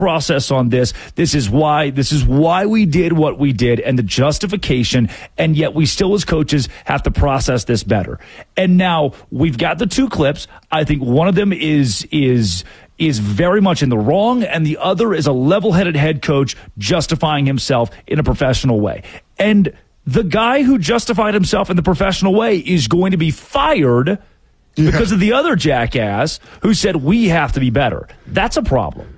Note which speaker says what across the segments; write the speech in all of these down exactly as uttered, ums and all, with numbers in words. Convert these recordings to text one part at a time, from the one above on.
Speaker 1: process on this. This is why this is why we did what we did and the justification, and yet we still as coaches have to process this better. And now we've got the two clips. I think one of them is is is very much in the wrong, and the other is a level-headed head coach justifying himself in a professional way. And the guy who justified himself in the professional way is going to be fired yeah. because of the other jackass who said we have to be better. That's a problem.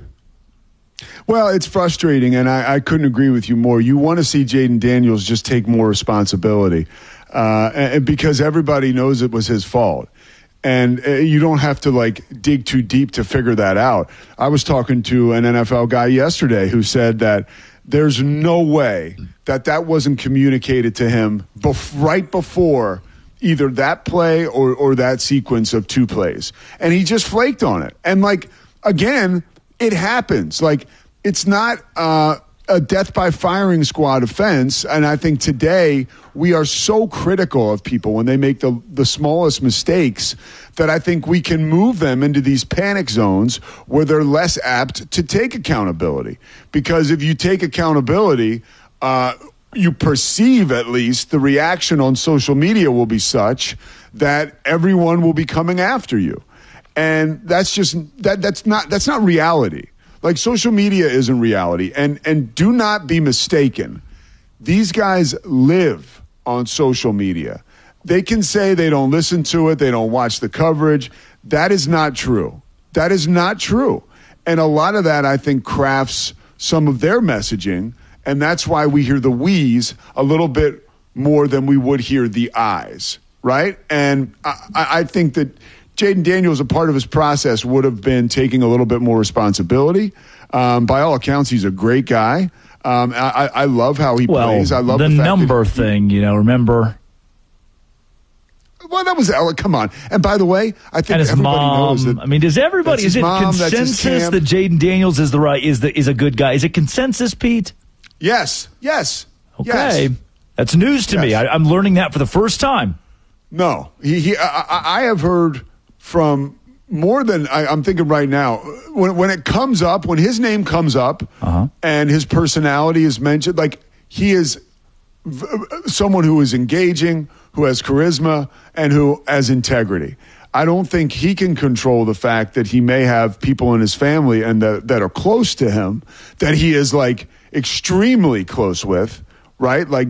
Speaker 2: Well, it's frustrating, and I, I couldn't agree with you more. You want to see Jayden Daniels just take more responsibility uh, and, because everybody knows it was his fault. And uh, you don't have to, like, dig too deep to figure that out. I was talking to an N F L guy yesterday who said that there's no way that that wasn't communicated to him bef- right before either that play or, or that sequence of two plays. And he just flaked on it. And, like, again, it happens. Like, it's not uh, a death by firing squad offense. And I think today we are so critical of people when they make the, the smallest mistakes that I think we can move them into these panic zones where they're less apt to take accountability. Because if you take accountability, uh, you perceive at least the reaction on social media will be such that everyone will be coming after you. And that's just that that's not that's not reality. Like, social media isn't reality. And and do not be mistaken. These guys live on social media. They can say they don't listen to it, they don't watch the coverage. That is not true. That is not true. And a lot of that, I think, crafts some of their messaging, and that's why we hear the we's a little bit more than we would hear the I's, right? And I, I think that Jayden Daniels, a part of his process, would have been taking a little bit more responsibility. Um, by all accounts, he's a great guy. Um, I, I love how he
Speaker 1: well,
Speaker 2: plays. I love
Speaker 1: the,
Speaker 2: the fact
Speaker 1: number
Speaker 2: that he,
Speaker 1: thing, you know, remember?
Speaker 2: Well, that was Ella. Come on. And by the way, I think
Speaker 1: and his
Speaker 2: everybody
Speaker 1: mom,
Speaker 2: knows that.
Speaker 1: I mean, does everybody, is it
Speaker 2: mom,
Speaker 1: consensus that Jayden Daniels is the right, is the is a good guy? Is it consensus, Pete?
Speaker 2: Yes. Yes.
Speaker 1: Okay.
Speaker 2: Yes.
Speaker 1: That's news to
Speaker 2: yes.
Speaker 1: me. I, I'm learning that for the first time.
Speaker 2: No. He, he I, I have heard from more than I, I'm thinking right now. When when it comes up, when his name comes up
Speaker 1: uh-huh.
Speaker 2: and his personality is mentioned, like, he is v- someone who is engaging, who has charisma, and who has integrity. I don't think he can control the fact that he may have people in his family and the, that are close to him that he is, like, extremely close with, right? Like,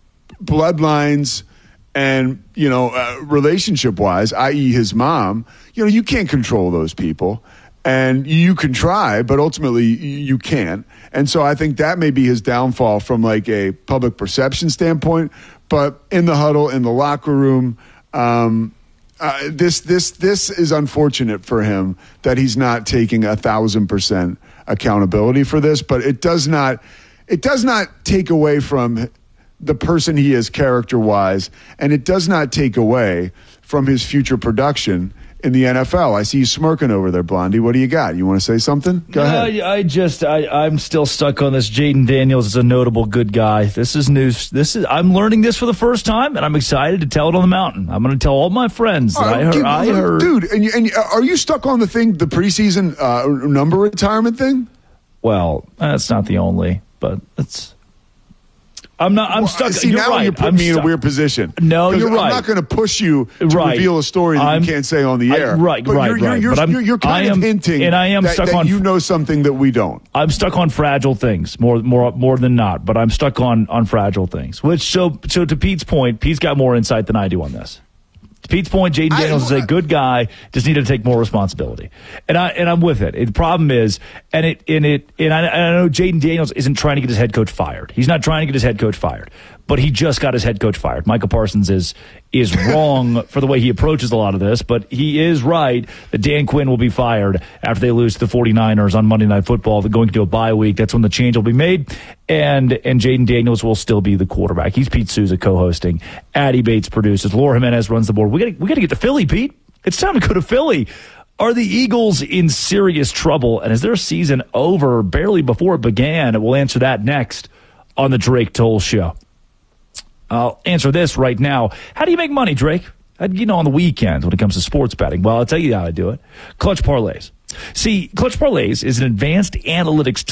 Speaker 2: bloodlines and, you know, uh, relationship-wise, that is his mom. You know, you can't control those people. And you can try, but ultimately you can't. And so I think that may be his downfall from, like, a public perception standpoint. But in the huddle, in the locker room, um, uh, this this this is unfortunate for him that he's not taking a thousand percent accountability for this. But it does not it does not take away from the person he is character-wise, and it does not take away from his future production in the N F L. I see you smirking over there, Blondie. What do you got? You want to say something? Go
Speaker 1: no,
Speaker 2: ahead.
Speaker 1: I, I just, I, I'm still stuck on this. Jayden Daniels is a notable good guy. This is news. This is, I'm learning this for the first time, and I'm excited to tell it on the mountain. I'm going to tell all my friends that
Speaker 2: right,
Speaker 1: I heard.
Speaker 2: dude,
Speaker 1: I heard.
Speaker 2: Dude, and, you, and you, are you stuck on the thing, the preseason uh, number retirement thing?
Speaker 1: Well, that's not the only, but it's. I'm not. I'm
Speaker 2: well,
Speaker 1: stuck.
Speaker 2: See,
Speaker 1: you're
Speaker 2: now
Speaker 1: right.
Speaker 2: you're putting
Speaker 1: I'm
Speaker 2: me in
Speaker 1: stuck.
Speaker 2: a weird position.
Speaker 1: No, you're
Speaker 2: I'm
Speaker 1: right.
Speaker 2: I'm not going to push you to
Speaker 1: right.
Speaker 2: reveal a story that
Speaker 1: I'm,
Speaker 2: you can't say on the air.
Speaker 1: I, right,
Speaker 2: but
Speaker 1: right,
Speaker 2: you're,
Speaker 1: right.
Speaker 2: You're,
Speaker 1: but I'm,
Speaker 2: you're, you're kind
Speaker 1: I am,
Speaker 2: of hinting
Speaker 1: and I am
Speaker 2: that,
Speaker 1: stuck
Speaker 2: that
Speaker 1: on,
Speaker 2: you know something that we don't.
Speaker 1: I'm stuck on fragile things more, more, more than not. But I'm stuck on on fragile things. Which so so to Pete's point, Pete's got more insight than I do on this. To Pete's point, Jayden Daniels I, is a good guy, just needed to take more responsibility, and I and I'm with it. The problem is, and it and it and I, and I know Jayden Daniels isn't trying to get his head coach fired. He's not trying to get his head coach fired, but he just got his head coach fired. Micah Parsons is is wrong for the way he approaches a lot of this, but he is right that Dan Quinn will be fired after they lose to the 49ers on Monday Night Football. They're going to a bye week. That's when the change will be made, and and Jayden Daniels will still be the quarterback. He's Pete Souza co-hosting. Addy Bates produces. Laura Jimenez runs the board. We got we got to get to Philly, Pete. It's time to go to Philly. Are the Eagles in serious trouble, and is their season over barely before it began? We'll answer that next on the Drake Toll Show. I'll answer this right now. How do you make money, Drake? You know, on the weekends when it comes to sports betting. Well, I'll tell you how I do it. Clutch parlays. See, Clutch Parlays is an advanced analytics